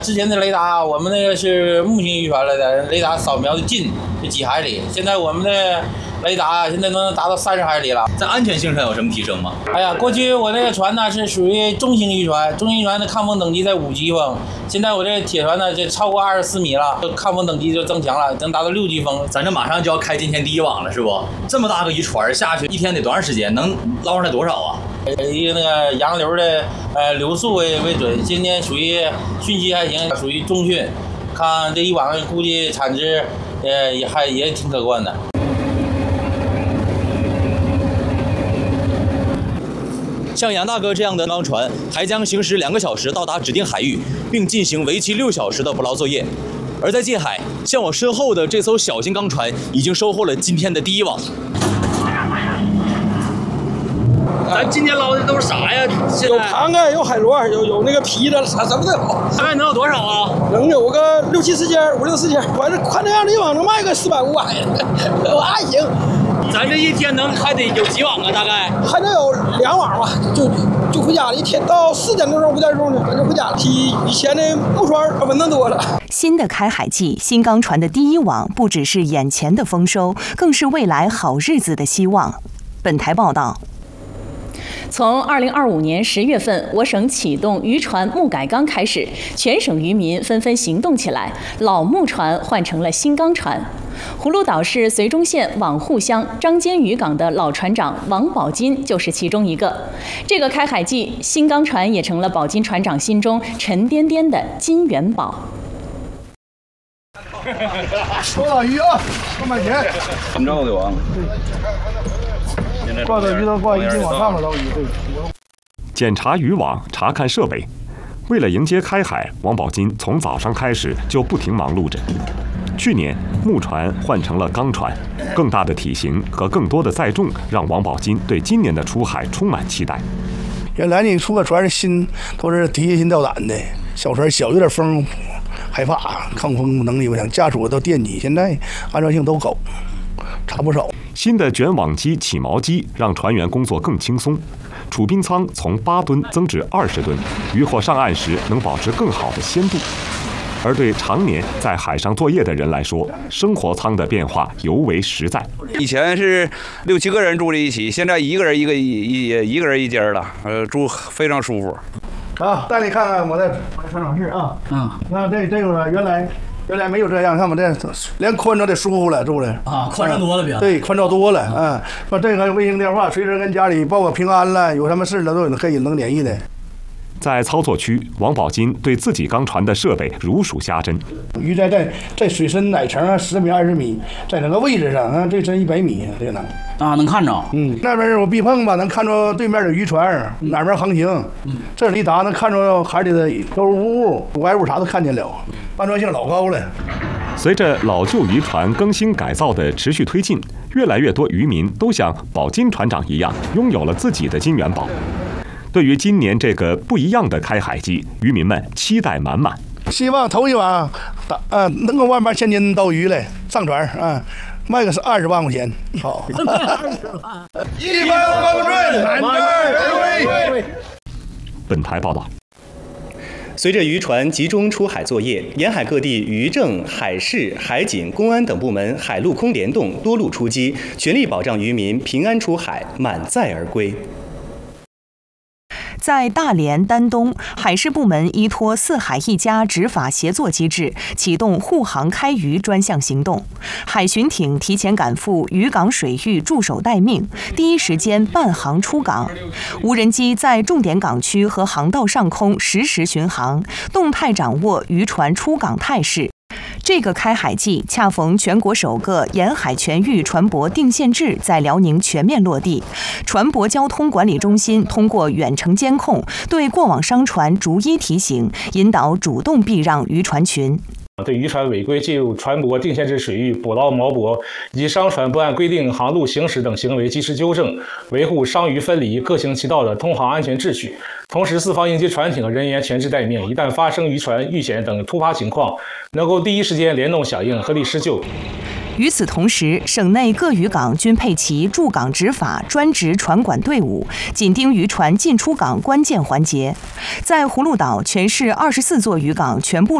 之前的雷达，我们那个是木星渔船来的，雷达扫描的近就几海里，现在我们的雷达现在能达到30海里了。 在安全性上有什么提升吗？ 哎呀，过去我那个船呢是属于中型渔船，中型渔船的抗风等级在5级风，现在我这个铁船呢就超过24米了，抗风等级就增强了，能达到6级风。 咱这马上就要开今天第一网了，是不？这么大个渔船下去，一天得多长时间？能捞上来多少啊？ 以那个洋流的流速为准，今天属于汛期还行，属于中汛，看这一网估计产值也挺可观的。 像杨大哥这样的钢船，还将行驶2个小时到达指定海域，并进行为期6小时的捕捞作业。而在近海，像我身后的这艘小型钢船，已经收获了今天的第一网。咱今天捞的都是啥呀？ 有螃蟹，有海螺，有那个皮的，什么都有。 大概能有多少啊？ 能有个6、7、10斤，5、6、4斤。我这看这样的一网能卖个400、500的，我还行。 咱这一天还得有几网啊？大概还能有2网吧，就回家了。一天到4点多钟、5点钟呢，咱就回家了。比以前的木船稳当多了。 新的开海季，新钢船的第一网不只是眼前的丰收，更是未来好日子的希望。本台报道。 从2025年10月份，我省启动渔船木改钢开始，全省渔民纷纷行动起来，老木船换成了新钢船。葫芦岛市绥中县网户乡张尖渔港的老船长王宝金就是其中一个。这个开海季，新钢船也成了宝金船长心中沉甸甸的金元宝。 多少鱼啊？多买钱。 怎么着就完了。 挂的鱼都挂1斤往上了，都鱼。 检查渔网，查看设备。为了迎接开海，王宝金从早上开始就不停忙碌着。去年木船换成了钢船，更大的体型和更多的载重，让王宝金对今年的出海充满期待。 原来你出个船心都是提心吊胆的，小船小，有点风害怕，抗风能力我想家属都惦记，现在安全性都高，差不少。 新的卷网机、起锚机让船员工作更轻松，储冰舱从8吨增至20吨，渔获上岸时能保持更好的鲜度。而对常年在海上作业的人来说，生活舱的变化尤为实在。 以前是6、7个人住在一起，现在一个人一个人一间了，住非常舒服。 啊，带你看看我的船长室啊。那这个原来没有这样，看我这连宽敞得舒服了，住的啊，宽敞多了比。 对，宽敞多了。把这个卫星电话，随时跟家里报个平安了，有什么事了都可以能联系的。 在操作区，王宝金对自己钢船的设备如数家珍。 鱼在水深哪层啊？10米、20米，在哪个位置上啊？这深100米，这个能啊，能看着。 那边有避碰吧，能看着对面的渔船哪边航行。这雷达能看着海里的都是无物、无外物啥都看见了，安全性老高了。 随着老旧渔船更新改造的持续推进，越来越多渔民都像宝金船长一样，拥有了自己的金元宝。对于今年这个不一样的开海季，渔民们期待满满。 希望头一网能够万八千斤刀鱼来上船卖个20万块钱。好，20万，一帆风顺，满载而归。 本台报道。 随着渔船集中出海作业，沿海各地渔政、海事、海警、公安等部门海陆空联动，多路出击，全力保障渔民平安出海，满载而归。 在大连、丹东，海事部门依托4海1家执法协作机制，启动护航开渔专项行动。海巡艇提前赶赴渔港水域驻守待命，第一时间伴航出港。无人机在重点港区和航道上空实时巡航，动态掌握渔船出港态势。这个开海季恰逢全国首个沿海全域船舶定限制在辽宁全面落地，船舶交通管理中心通过远程监控，对过往商船逐一提醒，引导主动避让渔船群。 对渔船违规进入船舶定限制水域捕捞锚泊以及商船不按规定航路行驶等行为及时纠正，维护商渔分离、各行其道的通航安全秩序。同时，4方应急船艇和人员全职待命，一旦发生渔船遇险等突发情况，能够第一时间联动响应，合力施救。 与此同时，省内各渔港均配齐驻港执法专职船管队伍，紧盯渔船进出港关键环节。在葫芦岛，全市24座渔港全部